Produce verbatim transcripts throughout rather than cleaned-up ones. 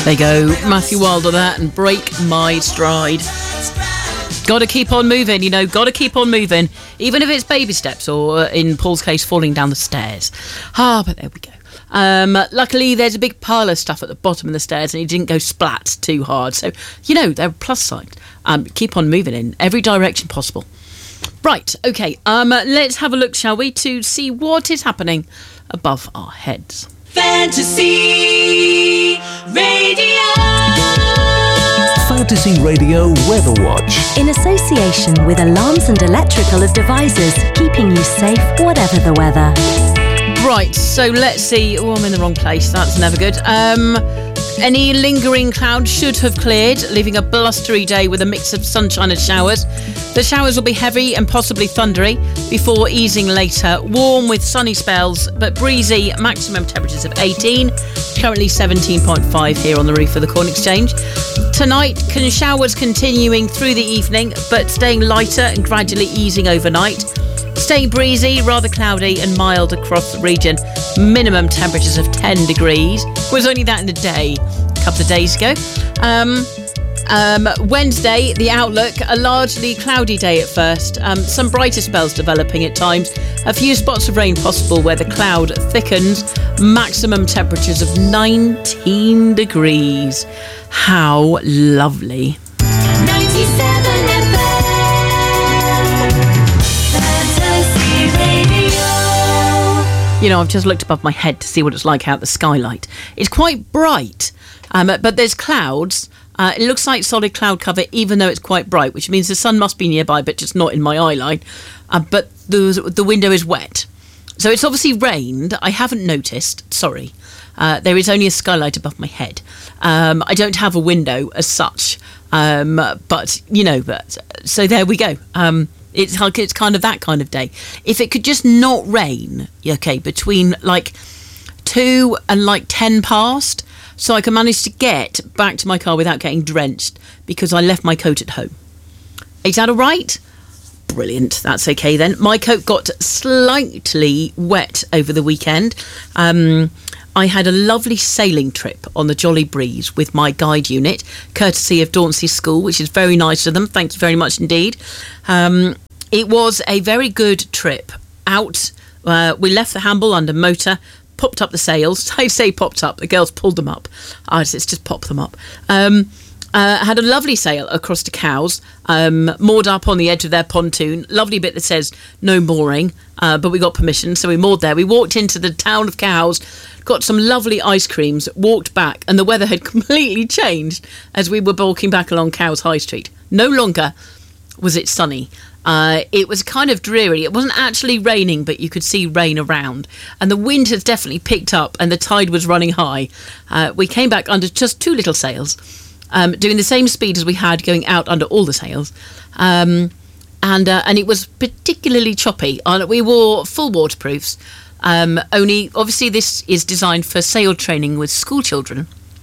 There you go, Matthew Wilder that, and Break My Stride. Got to keep on moving, you know, got to keep on moving, even if it's baby steps or, in Paul's case, falling down the stairs. Ah, but there we go. Um, luckily, there's a big pile of stuff at the bottom of the stairs and he didn't go splat too hard. So, you know, they're plus side. Um, keep on moving in every direction possible. Right, OK, um, let's have a look, shall we, to see what is happening above our heads. Fantasy Radio. Fantasy Radio Weather Watch. In association with Alarms and Electrical of Devices, keeping you safe whatever the weather. Right, so let's see. Oh, I'm in the wrong place. That's never good. Um, any lingering clouds should have cleared, leaving a blustery day with a mix of sunshine and showers. The showers will be heavy and possibly thundery before easing later. Warm with sunny spells, but breezy. Maximum temperatures of eighteen. Currently seventeen point five here on the roof of the Corn Exchange. Tonight, can showers continuing through the evening, but staying lighter and gradually easing overnight. Staying breezy, rather cloudy and mild across the region. Minimum temperatures of ten degrees. Was only that in the day a couple of days ago. Um, um, Wednesday, the outlook, a largely cloudy day at first. Um, some brighter spells developing at times. A few spots of rain possible where the cloud thickens. Maximum temperatures of nineteen degrees. How lovely. ninety-seven F M. You know, I've just looked above my head to see what it's like out the skylight. It's quite bright, um, but there's clouds. Uh, it looks like solid cloud cover, even though it's quite bright, which means the sun must be nearby, but just not in my eye line. Uh, but the, the window is wet. So it's obviously rained. I haven't noticed. Sorry. Uh, there is only a skylight above my head. Um, I don't have a window as such. Um, but, you know, but so there we go. Um It's like it's kind of that kind of day. If it could just not rain, okay, between like two and like ten past, so I can manage to get back to my car without getting drenched because I left my coat at home. Is that all right? Brilliant. That's okay then. My coat got slightly wet over the weekend. Um, I had a lovely sailing trip on the Jolly Breeze with my guide unit, courtesy of Dauncey School, which is very nice of them. Thank you very much indeed. Um, it was a very good trip out. Uh, we left the Hamble under motor, popped up the sails. I say popped up. The girls pulled them up. I just, just pop them up. Um, uh, had a lovely sail across to Cowes, um, moored up on the edge of their pontoon. Lovely bit that says no mooring, uh, but we got permission, so we moored there. We walked into the town of Cowes, got some lovely ice creams, walked back, and the weather had completely changed as we were walking back along Cowes High Street. No longer was it sunny. Uh, it was kind of dreary. It wasn't actually raining, but you could see rain around. And the wind had definitely picked up and the tide was running high. Uh, we came back under just two little sails, um, doing the same speed as we had going out under all the sails. Um, and uh, and it was particularly choppy. Uh, we wore full waterproofs. Um, only, obviously, this is designed for sail training with school children,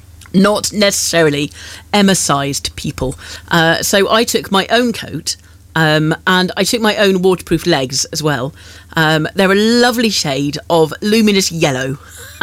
not necessarily Emma-sized people. Uh, so I took my own coat. Um, and I took my own waterproof legs as well. Um, they're a lovely shade of luminous yellow.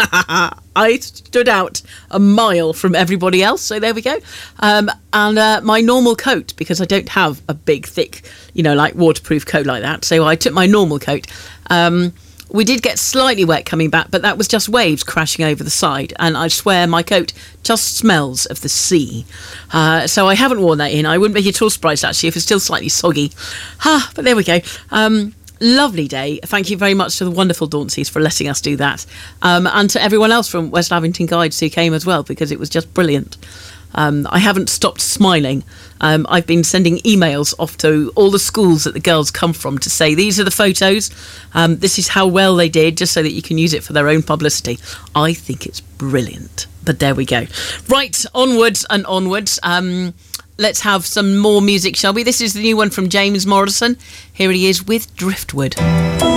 I stood out a mile from everybody else, so there we go. Um, and uh, my normal coat, because I don't have a big, thick, you know, like waterproof coat like that. So I took my normal coat. Um, we did get slightly wet coming back, but that was just waves crashing over the side. And I swear my coat just smells of the sea. Uh, so I haven't worn that in. I wouldn't be at all surprised, actually, if it's still slightly soggy. Ah, but there we go. Um, lovely day. Thank you very much to the wonderful Daunceys for letting us do that. Um, and to everyone else from West Lavington Guides who came as well, because it was just brilliant. Um, I haven't stopped smiling. Um, I've been sending emails off to all the schools that the girls come from to say, these are the photos, um, this is how well they did, just so that you can use it for their own publicity. I think it's brilliant. But there we go. Right, onwards and onwards. Um, let's have some more music, shall we? This is the new one from James Morrison. Here he is with Driftwood.